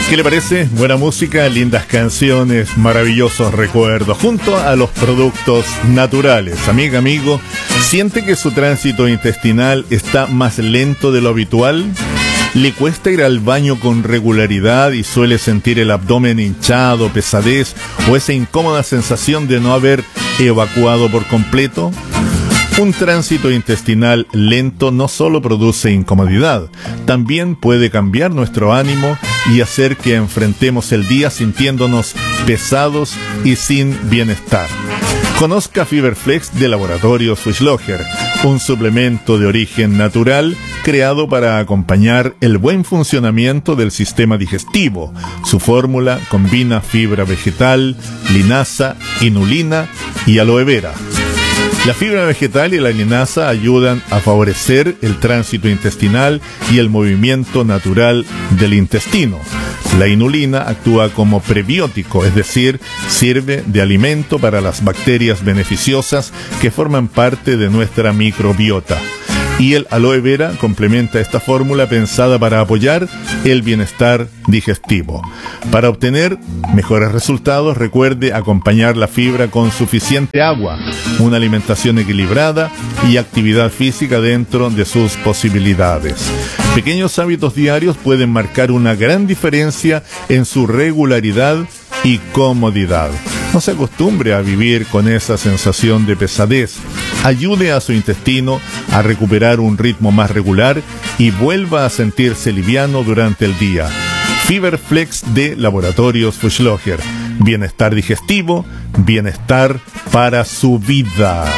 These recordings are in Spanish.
¿Qué le parece? Buena música, lindas canciones, maravillosos recuerdos, junto a los productos naturales. Amiga, amigo, ¿siente que su tránsito intestinal está más lento de lo habitual? ¿Le cuesta ir al baño con regularidad y suele sentir el abdomen hinchado, pesadez o esa incómoda sensación de no haber evacuado por completo? Un tránsito intestinal lento no solo produce incomodidad, también puede cambiar nuestro ánimo y hacer que enfrentemos el día sintiéndonos pesados y sin bienestar. Conozca Fiberflex de Laboratorios Fischlocher, un suplemento de origen natural creado para acompañar el buen funcionamiento del sistema digestivo. Su fórmula combina fibra vegetal, linaza, inulina y aloe vera. La fibra vegetal y la linaza ayudan a favorecer el tránsito intestinal y el movimiento natural del intestino. La inulina actúa como prebiótico, es decir, sirve de alimento para las bacterias beneficiosas que forman parte de nuestra microbiota. Y el aloe vera complementa esta fórmula pensada para apoyar el bienestar digestivo. Para obtener mejores resultados, recuerde acompañar la fibra con suficiente agua, una alimentación equilibrada y actividad física dentro de sus posibilidades. Pequeños hábitos diarios pueden marcar una gran diferencia en su regularidad y comodidad. No se acostumbre a vivir con esa sensación de pesadez. Ayude a su intestino a recuperar un ritmo más regular y vuelva a sentirse liviano durante el día. Fiberflex de Laboratorios Fischlocher. Bienestar digestivo, bienestar para su vida.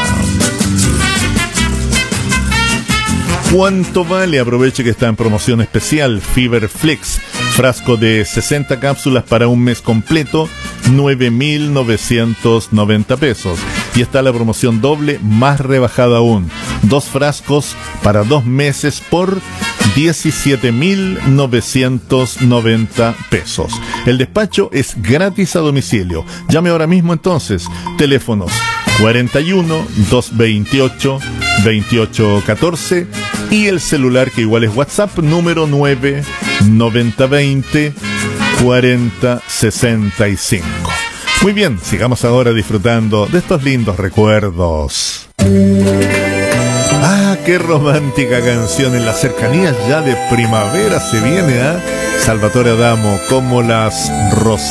¿Cuánto vale? Aproveche que está en promoción especial. Fiberflex, frasco de 60 cápsulas para un mes completo, 9.990 pesos. Y está la promoción doble más rebajada aún. 2 frascos para 2 meses por 17.990 pesos. El despacho es gratis a domicilio. Llame ahora mismo entonces. Teléfonos 41 228 2814 y el celular que igual es WhatsApp, número 9 9020 4065. Muy bien, sigamos ahora disfrutando de estos lindos recuerdos. Ah, qué romántica canción. En las cercanías ya de primavera se viene a Salvatore Adamo, como las rosas.